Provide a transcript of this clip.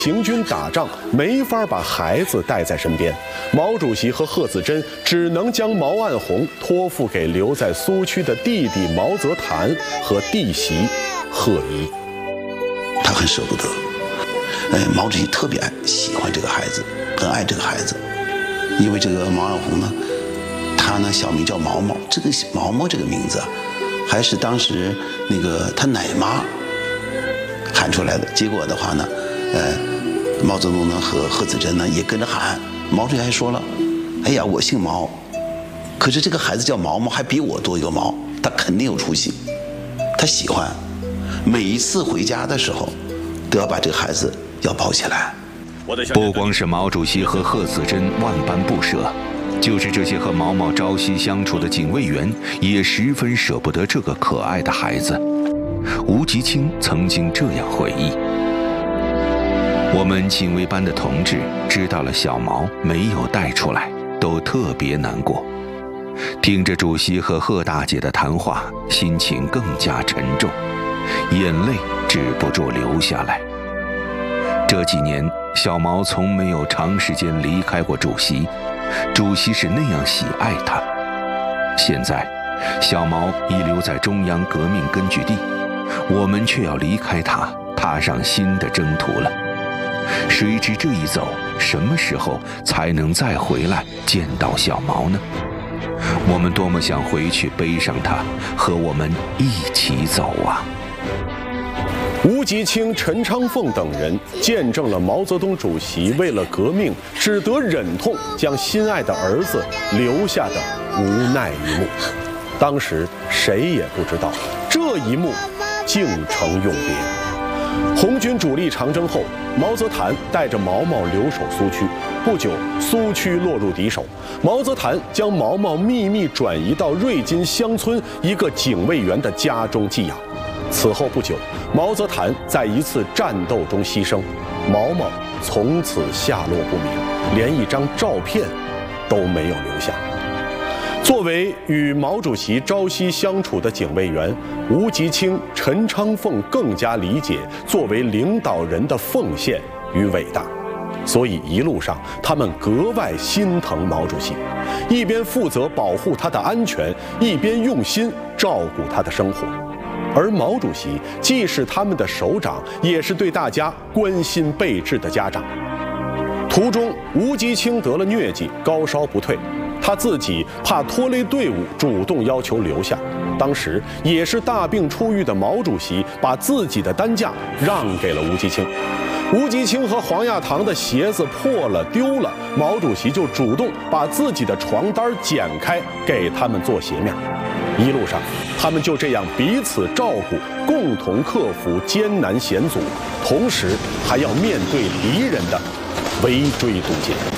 行军打仗没法把孩子带在身边，毛主席和贺子珍只能将毛岸红托付给留在苏区的弟弟毛泽谭和弟媳贺一。 他很舍不得，毛主席特别喜欢这个孩子，很爱这个孩子，因为这个毛岸红呢，他呢小名叫毛毛，这个毛毛这个名字啊，还是当时那个他奶妈喊出来的。结果的话呢，毛泽东呢和贺子珍呢也跟着喊，毛主席还说了，哎呀，我姓毛，可是这个孩子叫毛毛，还比我多一个毛，他肯定有出息，他喜欢，每一次回家的时候都要把这个孩子要抱起来。 不光是毛主席和贺子珍万般不舍，就是这些和毛毛朝夕相处的警卫员也十分舍不得这个可爱的孩子。吴吉清曾经这样回忆，我们警卫班的同志知道了小毛没有带出来，都特别难过。听着主席和贺大姐的谈话，心情更加沉重，眼泪止不住流下来。这几年，小毛从没有长时间离开过主席，主席是那样喜爱他。现在，小毛已留在中央革命根据地，我们却要离开他，踏上新的征途了。谁知这一走，什么时候才能再回来见到小毛呢？我们多么想回去背上他，和我们一起走啊！ 吴吉清、陈昌凤等人见证了毛泽东主席为了革命只得忍痛将心爱的儿子留下的无奈一幕。当时谁也不知道，这一幕竟成永别。红军主力长征后，毛泽谭带着毛毛留守苏区。不久，苏区落入敌手，毛泽谭将毛毛秘密转移到瑞金乡村一个警卫员的家中寄养。此后不久，毛泽谭在一次战斗中牺牲，毛毛从此下落不明，连一张照片都没有留下。作为与毛主席朝夕相处的警卫员，吴吉清、陈昌凤更加理解作为领导人的奉献与伟大，所以一路上他们格外心疼毛主席，一边负责保护他的安全，一边用心照顾他的生活。而毛主席既是他们的首长，也是对大家关心备至的家长。途中，吴吉清得了疟疾，高烧不退，他自己怕拖累队伍，主动要求留下。当时也是大病初愈的毛主席把自己的担架让给了吴吉清。吴吉清和黄亚堂的鞋子破了丢了，毛主席就主动把自己的床单剪开给他们做鞋面。一路上，他们就这样彼此照顾，共同克服艰难险阻，同时还要面对敌人的围追堵截。